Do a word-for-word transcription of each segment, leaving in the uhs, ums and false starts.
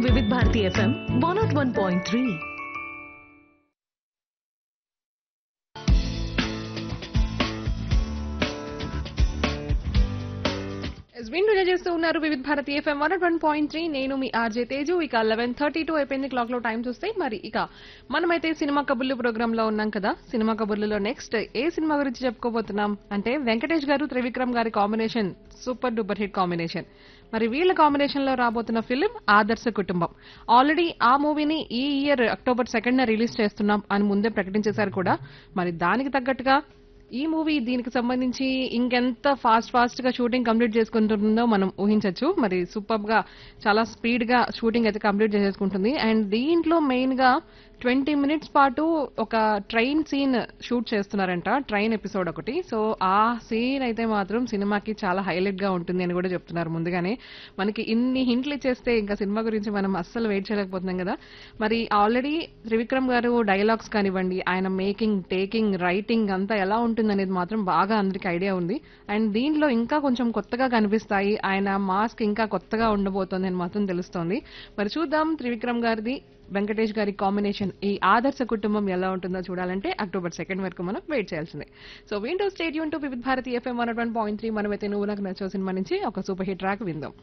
వివిధ Bharati FM one not one point three. వింటూ చేస్తూ ఉన్నారు వివిధ Bharati FM one one point three. నేను మీ ఆర్జే తేజు. ఇక లెవెన్ థర్టీ టూ అయిపోయింది క్లాక్ లో టైం చూస్తే. మరి ఇక మనమైతే సినిమా కబుర్లు ప్రోగ్రామ్ లో ఉన్నాం కదా. సినిమా కబుర్లలో నెక్స్ట్ ఏ సినిమా గురించి చెప్పుకోబోతున్నాం అంటే వెంకటేష్ గారు త్రివిక్రమ్ గారి combination super duper hit combination. మరి వీళ్ళ కాంబినేషన్ లో రాబోతున్న ఫిలిం ఆదర్శ కుటుంబం. ఆల్రెడీ ఆ మూవీని ఈ ఇయర్ అక్టోబర్ సెకండ్ రిలీజ్ చేస్తున్నాం అని ముందే ప్రకటించేశారు కూడా. మరి దానికి తగ్గట్టుగా ఈ మూవీ దీనికి సంబంధించి ఇంకెంత ఫాస్ట్ ఫాస్ట్ గా షూటింగ్ కంప్లీట్ చేసుకుంటుందో మనం ఊహించవచ్చు. మరి సూపర్ గా చాలా స్పీడ్ గా షూటింగ్ అయితే కంప్లీట్ చేసేసుకుంటుంది. అండ్ దీంట్లో మెయిన్ గా ట్వంటీ మినిట్స్ పాటు ఒక ట్రైన్ సీన్ షూట్ చేస్తున్నారంట, ట్రైన్ ఎపిసోడ్ ఒకటి. సో ఆ సీన్ అయితే మాత్రం సినిమాకి చాలా హైలైట్ గా ఉంటుంది అని కూడా చెప్తున్నారు ముందుగానే. మనకి ఇన్ని హింట్లు ఇచ్చేస్తే ఇంకా సినిమా గురించి మనం అస్సలు వెయిట్ చేయలేకపోతున్నాం కదా. మరి ఆల్రెడీ త్రివిక్రమ్ గారు డైలాగ్స్ కానివ్వండి, ఆయన మేకింగ్ టేకింగ్ రైటింగ్ అంతా ఎలా ఉంటుంది అనేది మాత్రం బాగా అందరికి ఐడియా ఉంది. అండ్ దీంట్లో ఇంకా కొంచెం కొత్తగా కనిపిస్తాయి, ఆయన మాస్క్ ఇంకా కొత్తగా ఉండబోతోంది అని మాత్రం తెలుస్తోంది. మరి చూద్దాం త్రివిక్రమ్ గారిది వెంకటేష్ గారి కాంబినేషన్ ఈ ఆదర్శ కుటుంబం ఎలా ఉంటుందో చూడాలంటే అక్టోబర్ సెకండ్ వరకు మనం వెయిట్ చేయాల్సిందే. సో విండో స్టేడియం టు వివిధ Bharati FM one one point three. మనమైతే నువ్వు నాకు నచ్చో సినిమా నుంచి ఒక సూపర్ హిట్ ట్రాక్ విందాం.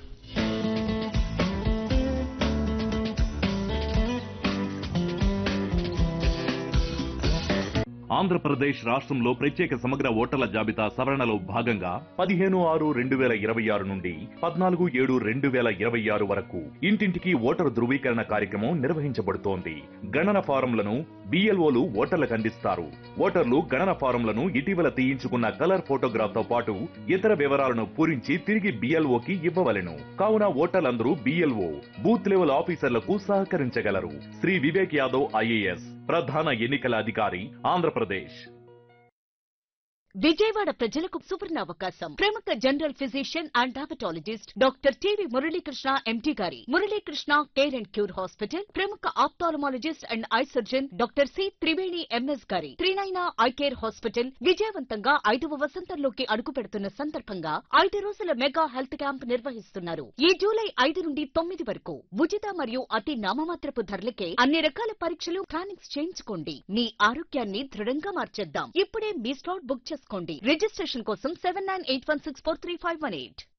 ఆంధ్రప్రదేశ్ రాష్ట్రంలో ప్రత్యేక సమగ్ర ఓటర్ల జాబితా సవరణలో భాగంగా పదిహేను ఆరు రెండు వేల ఇరవై ఆరు నుండి పద్నాలుగు ఏడు రెండు వేల ఇరవై ఆరు వరకు ఇంటింటికి ఓటరు ధృవీకరణ కార్యక్రమం నిర్వహించబడుతోంది. గణన ఫారంలను బిఎల్ఓలు ఓటర్లకు అందిస్తారు. ఓటర్లు గణన ఫారంలను ఇటీవల తీయించుకున్న కలర్ ఫోటోగ్రాఫ్ తో పాటు ఇతర వివరాలను పూరించి తిరిగి బిఎల్ఓకి ఇవ్వవలెను. కావున ఓటర్లందరూ బిఎల్ఓ బూత్ లెవెల్ ఆఫీసర్లకు సహకరించగలరు. శ్రీ వివేక్ యాదవ్ ఐఏఎస్ ప్రధాన ఎన్నికల అధికారి ఆంధ్రప్రదేశ్. విజయవాడ ప్రజలకు సువర్ణ అవకాశం. ప్రముఖ general physician and diabetologist doctor TV Muralikrishna empty గారి Muralikrishna care and cure hospital, ప్రముఖ ophthalmologist and I surgeon doctor C Triveni MS గారి త్రినైనా ఐ కేర్ హాస్పిటల్ విజయవంతంగా ఐదవ వసంతంలోకి అడుగు పెడుతున్న సందర్భంగా ఐదు రోజుల మెగా హెల్త్ క్యాంప్ నిర్వహిస్తున్నారు. ఈ జూలై ఐదు నుండి తొమ్మిది వరకు ఉచిత మరియు అతి నామమాత్రపు ధరలకే అన్ని రకాల పరీక్షలు స్కానింగ్స్ చేయించుకోండి. మీ ఆరోగ్యాన్ని దృఢంగా మార్చేద్దాం. ఇప్పుడే మీ స్లాట్ బుక్ చేసుకోండి. రిజిస్ట్రేషన్ కోసం seven nine eight one six four three five one eight.